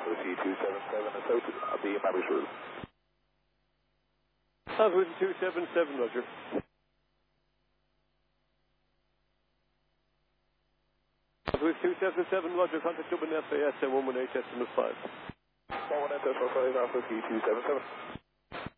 Whiskey 277, I'll be in my route. Southwood 277, Roger. Southwood 277, Roger, contact Dublin SAS 118 estimate 5. 118 estimate 5, Whiskey 277.